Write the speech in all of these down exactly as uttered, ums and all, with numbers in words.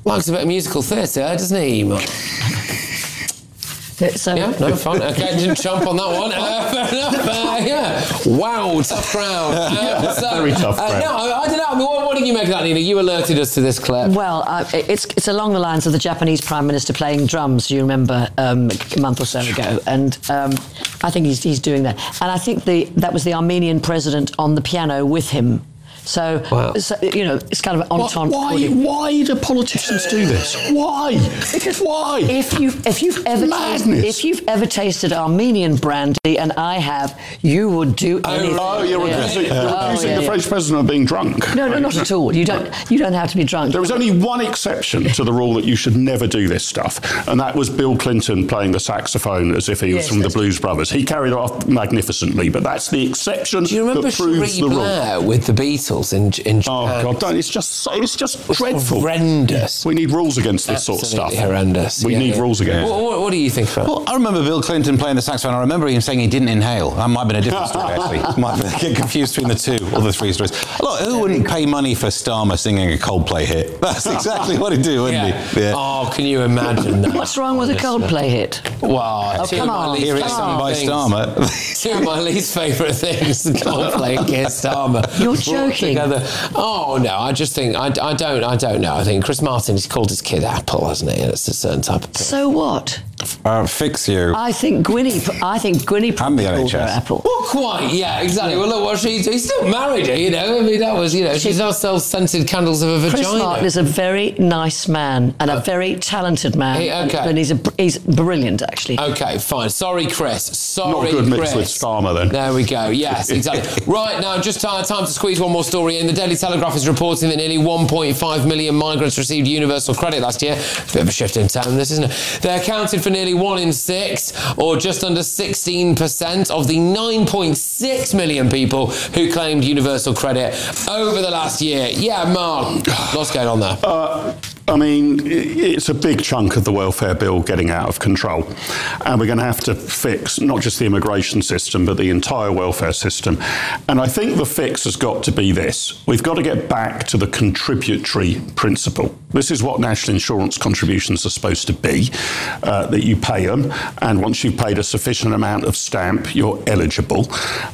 Likes a bit of musical theatre, doesn't he, Mark? So, yeah, no, fine. Okay, didn't jump on that one. Uh, fair enough. Uh, yeah. Wow, tough crowd. Uh, yeah, so, very tough crowd. Uh, no, I, I don't know. I mean, what, what did you make of that, Nina? You alerted us to this clip. Well, uh, it's it's along the lines of the Japanese Prime Minister playing drums, you remember, um, a month or so ago. And um, I think he's, he's doing that. And I think the that was the Armenian president on the piano with him. So, wow. so, you know, it's kind of an entente. Why, why do politicians do this? Why? Because why? If you've, if you've ever tasted, if you've ever tasted Armenian brandy, and I have, you would do anything. Oh, you're yeah. accusing, you're oh, accusing yeah, the yeah. French president of being drunk. No, no, not at all. You don't. You don't have to be drunk. There was only one exception to the rule that you should never do this stuff, and that was Bill Clinton playing the saxophone as if he was yes, from the Blues Brothers. He carried it off magnificently, but that's the exception do you remember that proves Cherie the Blair rule. with the Beatles in in Japan? Oh God, don't! It's just so, it's just it's dreadful, horrendous. We need rules against this Absolutely sort of stuff. Horrendous. We yeah, need yeah. rules against. What, what, what do you think about? Well, I remember Bill Clinton playing the saxophone. I remember him saying he didn't inhale. That might have been a different story, actually. Might have get confused between the two or the three stories. Look, who wouldn't pay money for Starmer singing a Coldplay hit? That's exactly what he'd do, wouldn't yeah. he? Yeah. Oh, can you imagine that? What's wrong with a Coldplay hit? Well, oh, come on. Hear it sung by Starmer. Two of my least favourite things, Coldplay and Keir Starmer. You're joking. Together. Oh no, I just think I, I don't I don't know. I think Chris Martin, he's called his kid Apple, hasn't he? And it's a certain type of. So what? Uh, fix you. I think Gwynnie. I think Gwynnie And the called her N H S. Apple. Well, quite, yeah, exactly. Well, look what she's He's still married her, you know. I mean, that was, you know, she's now sells scented candles of a vagina. Chris Martin is a very nice man and a very talented man. He- okay. And, and he's a, he's brilliant, actually. Okay, fine. Sorry, Chris. Sorry, Not good Chris. mixed with Starmer, then. There we go. Yes, exactly. Right, now, just time, time to squeeze one more story in. The Daily Telegraph is reporting that nearly one point five million migrants received universal credit last year. Bit of a shift in tone, this, isn't it? They accounted for nearly one in six, or just under sixteen percent of the nine point six million people who claimed universal credit over the last year. Yeah, Mark, what's going on there? Uh, I mean, it's a big chunk of the welfare bill getting out of control. And we're going to have to fix not just the immigration system, but the entire welfare system. And I think the fix has got to be this. We've got to get back to the contributory principle. This is what national insurance contributions are supposed to be, uh, that you pay them. And once you've paid a sufficient amount of stamp, you're eligible.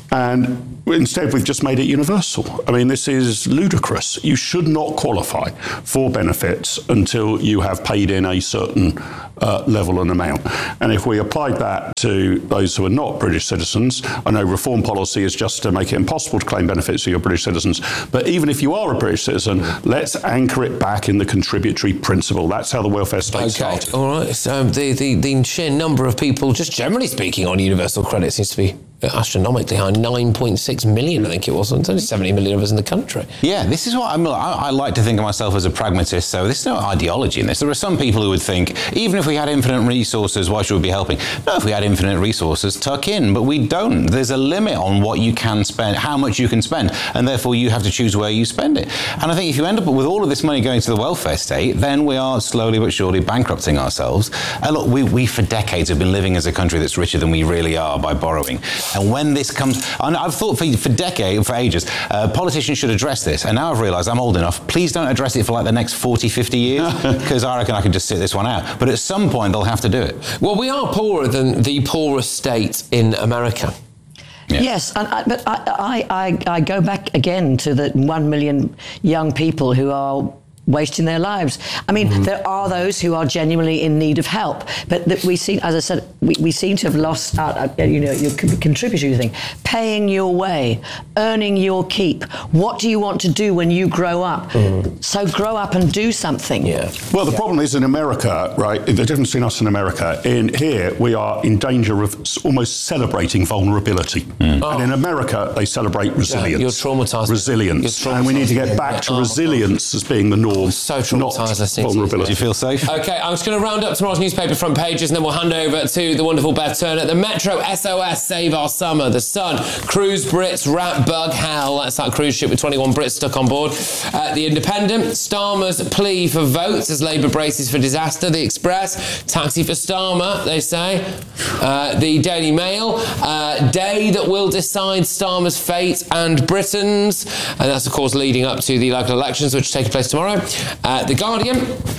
And instead, we've just made it universal. I mean, this is ludicrous. You should not qualify for benefits until you have paid in a certain uh, level and amount. And if we applied that to those who are not British citizens, I know reform policy is just to make it impossible to claim benefits for your British citizens, but even if you are a British citizen, let's anchor it back in the contributory principle. That's how the welfare state Okay, started. all right. So the, the, the sheer number of people, just generally speaking, on universal credit seems to be astronomically high. nine point six million, I think it was. There's only seventy million of us in the country. Yeah, this is what I'm, I, I like to think of myself as a pragmatist, so there's no ideology in this. There are some people who would think, even if we had infinite resources, why should we be helping? No, if we had infinite resources, tuck in, but we don't. There's a limit on what you can spend, how much you can spend, and therefore you have to choose where you spend it. And I think if you end up with all of this money going to the welfare state, then we are slowly but surely bankrupting ourselves. And look, we, we for decades have been living as a country that's richer than we really are by borrowing. And when this comes, and I've thought for, for decades, for ages, uh, politicians should address this. And now I've realised I'm old enough. Please don't address it for like the next forty, fifty years, because I reckon I could just sit this one out. But at some point, they'll have to do it. Well, we are poorer than the poorest state in America. Yeah. Yes, and I, but I, I, I, I go back again to the one million young people who are wasting their lives. I mean, mm-hmm. there are those who are genuinely in need of help, but that we seem, as I said, we, we seem to have lost out, uh, you know, your contributory thing, paying your way, earning your keep. What do you want to do when you grow up? Mm. So grow up and do something. Yeah. Well, the yeah. problem is in America, right, the difference between us and America, in here we are in danger of almost celebrating vulnerability. Mm. Oh. And in America, they celebrate resilience. Yeah, you're traumatised. Resilience. You're traumatised. And we need to get back yeah. to oh, resilience as being the norm. So traumatised listening to vulnerability. Do you feel safe? Okay, I'm just going to round up tomorrow's newspaper front pages and then we'll hand over to the wonderful Beth Turner. The Metro S O S Save Our Summer. The Sun. Cruise Brits rat bug hell. That's that cruise ship with twenty-one Brits stuck on board. Uh, the Independent. Starmer's plea for votes as Labour braces for disaster. The Express. Taxi for Starmer, they say. Uh, the Daily Mail. Uh, day that will decide Starmer's fate and Britain's. And that's, of course, leading up to the local elections, which are taking place tomorrow. Uh, the Guardian.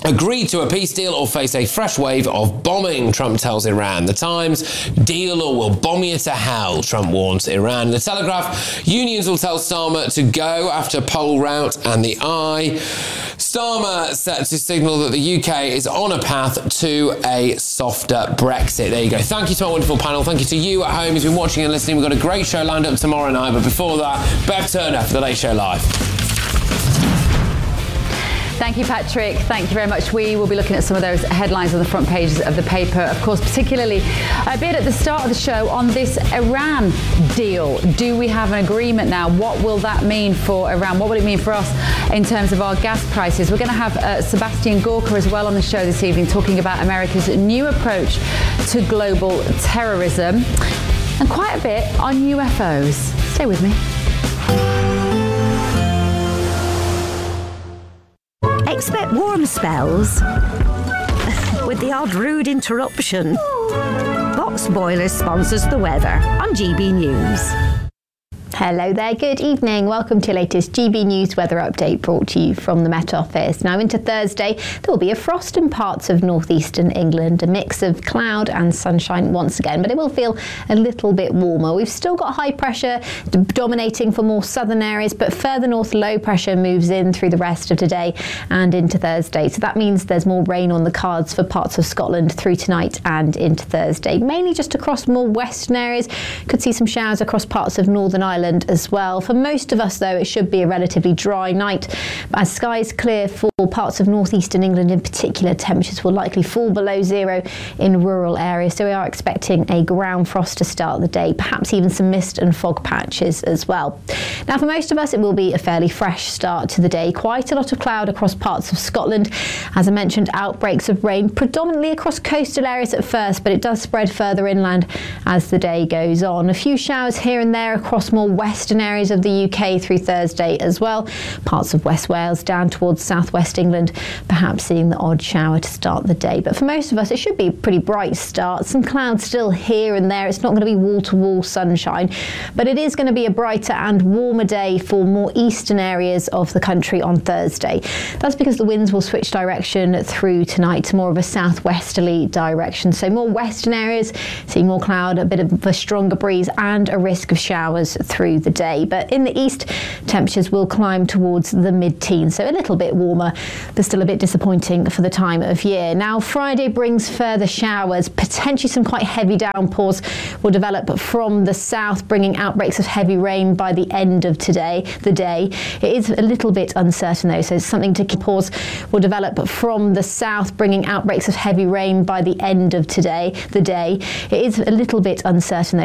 agree to a peace deal or face a fresh wave of bombing, Trump tells Iran. The Times, deal or we'll bomb you to hell, Trump warns Iran. The Telegraph, unions will tell Starmer to go after poll rout. And the Eye, Starmer set to signal that the U K is on a path to a softer Brexit. There you go. Thank you to my wonderful panel. Thank you to you at home who's been watching and listening. We've got a great show lined up tomorrow night, but before that, Bev Turner for the Late Show Live. Thank you, Patrick. Thank you very much. We will be looking at some of those headlines on the front pages of the paper, of course, particularly a bit at the start of the show on this Iran deal. Do we have an agreement now? What will that mean for Iran? What will it mean for us in terms of our gas prices? We're going to have uh, Sebastian Gorka as well on the show this evening, talking about America's new approach to global terrorism and quite a bit on U F Os. Stay with me. Expect warm spells with the odd rude interruption. Box Boilers sponsors the weather on G B News. Hello there, good evening. Welcome to your latest G B News weather update brought to you from the Met Office. Now into Thursday, there will be a frost in parts of northeastern England, a mix of cloud and sunshine once again, but it will feel a little bit warmer. We've still got high pressure dominating for more southern areas, but further north low pressure moves in through the rest of today and into Thursday. So that means there's more rain on the cards for parts of Scotland through tonight and into Thursday, mainly just across more western areas. Could see some showers across parts of Northern Ireland as well. For most of us, though, it should be a relatively dry night. As skies clear for parts of northeastern England in particular, temperatures will likely fall below zero in rural areas. So we are expecting a ground frost to start the day, perhaps even some mist and fog patches as well. Now, for most of us, it will be a fairly fresh start to the day. Quite a lot of cloud across parts of Scotland. As I mentioned, outbreaks of rain predominantly across coastal areas at first, but it does spread further inland as the day goes on. A few showers here and there across more western areas of the U K through Thursday as well. Parts of West Wales down towards southwest England, perhaps seeing the odd shower to start the day. But for most of us, it should be a pretty bright start. Some clouds still here and there. It's not going to be wall-to-wall sunshine, but it is going to be a brighter and warmer day for more eastern areas of the country on Thursday. That's because the winds will switch direction through tonight to more of a southwesterly direction. So more western areas, seeing more cloud, a bit of a stronger breeze and a risk of showers through the day. But in the east, temperatures will climb towards the mid-teens, so a little bit warmer, but still a bit disappointing for the time of year. Now, Friday brings further showers, potentially some quite heavy downpours will develop from the south, bringing outbreaks of heavy rain by the end of today, the day. It is a little bit uncertain though, so something to keep. Pause will develop from the south, bringing outbreaks of heavy rain by the end of today, the day. It is a little bit uncertain though.